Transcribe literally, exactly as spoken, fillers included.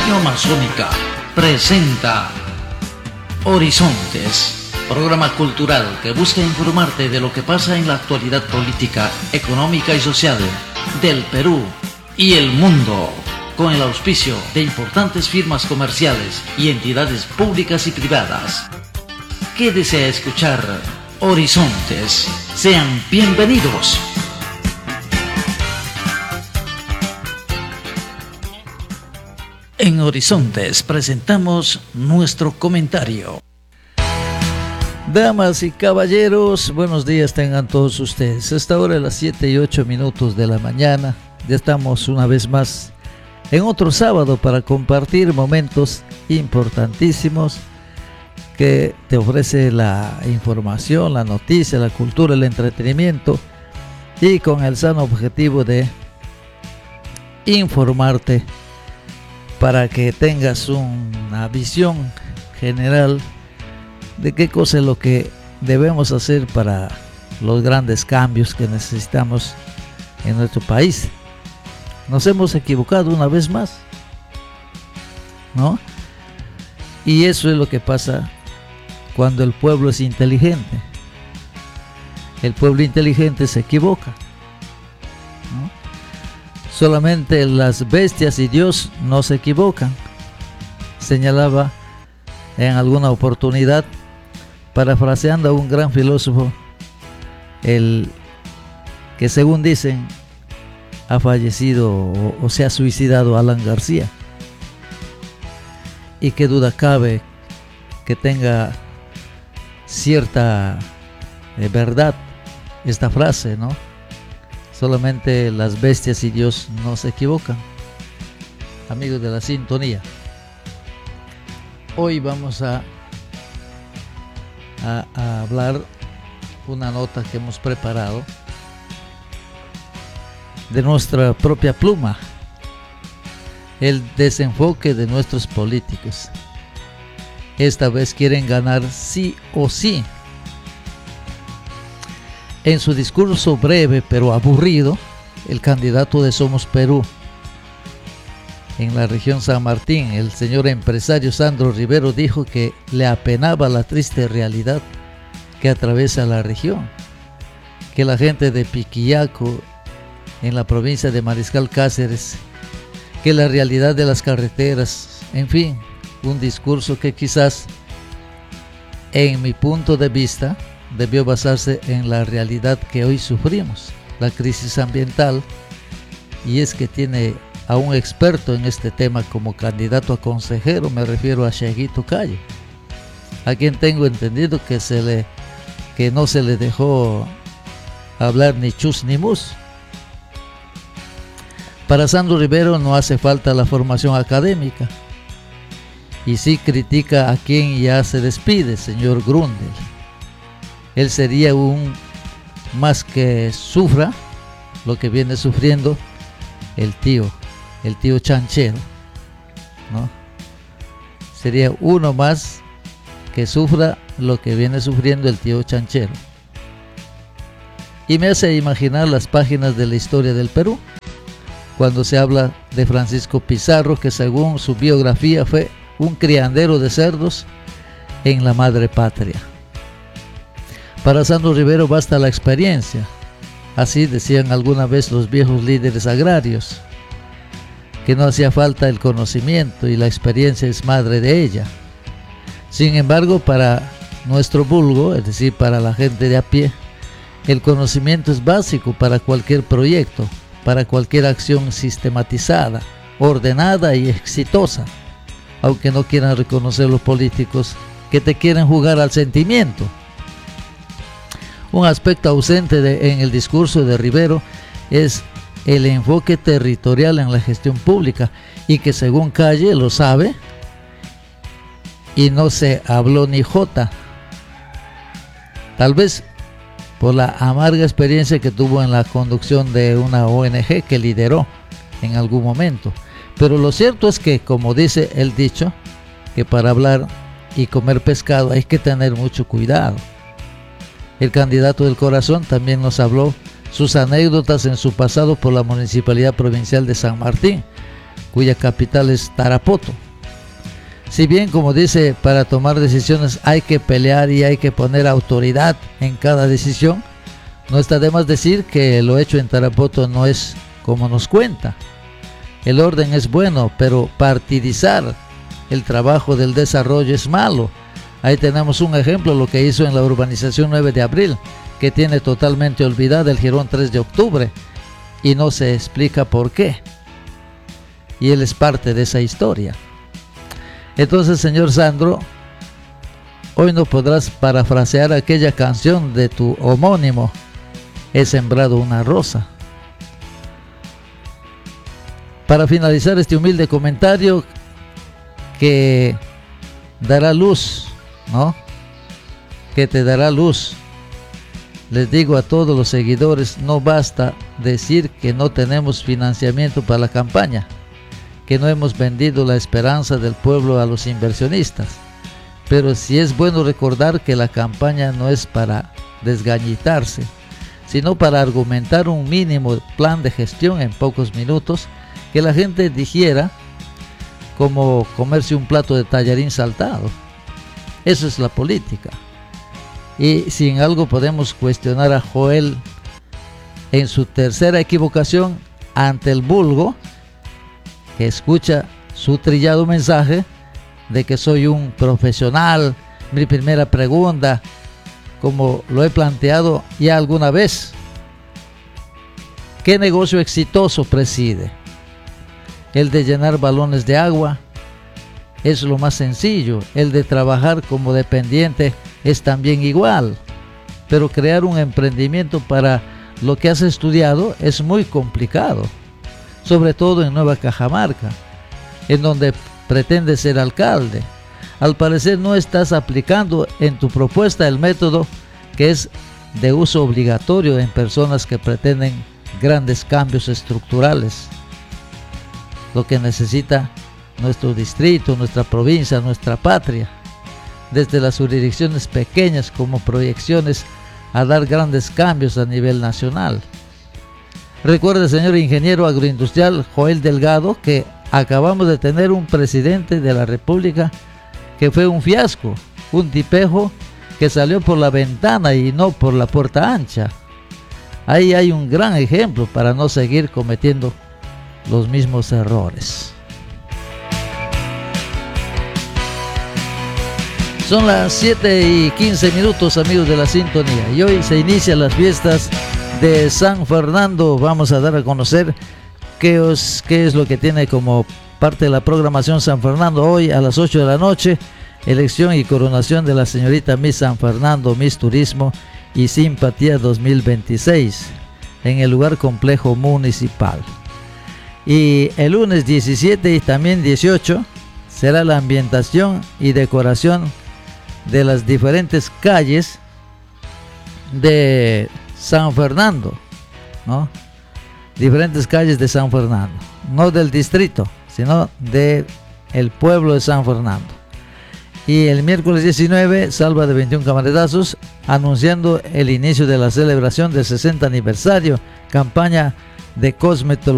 Radio Amazónica presenta Horizontes, programa cultural que busca informarte de lo que pasa en la actualidad política, económica y social del Perú y el mundo, con el auspicio de importantes firmas comerciales y entidades públicas y privadas. Quédese a escuchar Horizontes. Sean bienvenidos. En Horizontes presentamos nuestro comentario. Damas y caballeros, buenos días tengan todos ustedes. Esta hora a las siete y ocho minutos de la mañana. Ya estamos una vez más en otro sábado para compartir momentos importantísimos que te ofrece la información, la noticia, la cultura, el entretenimiento, y con el sano objetivo de informarte para que tengas una visión general de qué cosa es lo que debemos hacer para los grandes cambios que necesitamos en nuestro país. Nos hemos equivocado una vez más, ¿no? Y eso es lo que pasa cuando el pueblo es inteligente. El pueblo inteligente se equivoca, ¿no? Solamente las bestias y Dios no se equivocan, señalaba en alguna oportunidad, parafraseando a un gran filósofo, el que según dicen ha fallecido o, o se ha suicidado, Alan García. Y qué duda cabe que tenga cierta eh, verdad esta frase, ¿no? Solamente las bestias y Dios no se equivocan. Amigos de la sintonía, hoy vamos a, a, a hablar una nota que hemos preparado de nuestra propia pluma: el desenfoque de nuestros políticos. Esta vez quieren ganar sí o sí. En su discurso breve pero aburrido, el candidato de Somos Perú en la región San Martín, el señor empresario Sandro Rivero, dijo que le apenaba la triste realidad que atraviesa la región, que la gente de Piquillaco, en la provincia de Mariscal Cáceres, que la realidad de las carreteras, en fin, un discurso que quizás, en mi punto de vista, debió basarse en la realidad que hoy sufrimos, la crisis ambiental, y es que tiene a un experto en este tema como candidato a consejero. Me refiero a Cheguito Calle, a quien tengo entendido que, se le, que no se le dejó hablar ni chus ni mus. Para Sandro Rivero no hace falta la formación académica, y sí critica a quien ya se despide, señor Grundel. Él sería un más que sufra lo que viene sufriendo el tío, el tío chanchero, ¿no? Sería uno más que sufra lo que viene sufriendo el tío chanchero. Y me hace imaginar las páginas de la historia del Perú, cuando se habla de Francisco Pizarro, que según su biografía fue un criandero de cerdos en la madre patria. Para Sandro Rivero basta la experiencia, así decían alguna vez los viejos líderes agrarios, que no hacía falta el conocimiento y la experiencia es madre de ella. Sin embargo, para nuestro vulgo, es decir, para la gente de a pie, el conocimiento es básico para cualquier proyecto, para cualquier acción sistematizada, ordenada y exitosa, aunque no quieran reconocer los políticos que te quieren jugar al sentimiento. Un aspecto ausente de, en el discurso de Rivero es el enfoque territorial en la gestión pública, y que según Calle lo sabe y no se habló ni jota, tal vez por la amarga experiencia que tuvo en la conducción de una O N G que lideró en algún momento. Pero lo cierto es que, como dice el dicho, que para hablar y comer pescado hay que tener mucho cuidado. El candidato del corazón también nos habló sus anécdotas en su pasado por la Municipalidad Provincial de San Martín, cuya capital es Tarapoto. Si bien, como dice, para tomar decisiones hay que pelear y hay que poner autoridad en cada decisión, no está de más decir que lo hecho en Tarapoto no es como nos cuenta. El orden es bueno, pero partidizar el trabajo del desarrollo es malo. Ahí tenemos un ejemplo, lo que hizo en la urbanización nueve de abril, que tiene totalmente olvidada el jirón tres de octubre y no se explica por qué. Y él es parte de esa historia. Entonces, señor Sandro, hoy no podrás parafrasear aquella canción de tu homónimo, He sembrado una rosa. Para finalizar este humilde comentario que dará luz, ¿no? Que te dará luz. Les digo a todos los seguidores, no basta decir que no tenemos financiamiento para la campaña, que no hemos vendido la esperanza del pueblo a los inversionistas. Pero sí es bueno recordar que la campaña no es para desgañitarse, sino para argumentar un mínimo plan de gestión en pocos minutos que la gente digiera, como comerse un plato de tallarín saltado. Eso es la política. Y si en algo podemos cuestionar a Joel en su tercera equivocación ante el vulgo, que escucha su trillado mensaje de que soy un profesional, mi primera pregunta, como lo he planteado ya alguna vez, ¿qué negocio exitoso preside? El de llenar balones de agua es lo más sencillo, el de trabajar como dependiente es también igual, pero crear un emprendimiento para lo que has estudiado es muy complicado, sobre todo en Nueva Cajamarca, en donde pretendes ser alcalde. Al parecer no estás aplicando en tu propuesta el método que es de uso obligatorio en personas que pretenden grandes cambios estructurales. Lo que necesita nuestro distrito, nuestra provincia, nuestra patria, desde las jurisdicciones pequeñas como proyecciones a dar grandes cambios a nivel nacional. Recuerde, señor ingeniero agroindustrial Joel Delgado, que acabamos de tener un presidente de la República que fue un fiasco, un tipejo que salió por la ventana y no por la puerta ancha. Ahí hay un gran ejemplo para no seguir cometiendo los mismos errores. Son las siete y quince minutos, amigos de la sintonía, y hoy se inician las fiestas de San Fernando. Vamos a dar a conocer qué, os, qué es lo que tiene como parte de la programación San Fernando hoy a las ocho de la noche. Elección y coronación de la señorita Miss San Fernando, Miss Turismo y Simpatía dos mil veintiséis en el lugar complejo municipal. Y el lunes diecisiete y también dieciocho será la ambientación y decoración de las diferentes calles de San Fernando, ¿no? Diferentes calles de San Fernando, no del distrito, sino de el pueblo de San Fernando. Y el miércoles diecinueve, salva de veintiún camaretazos, anunciando el inicio de la celebración del sesenta aniversario, campaña de cosmetología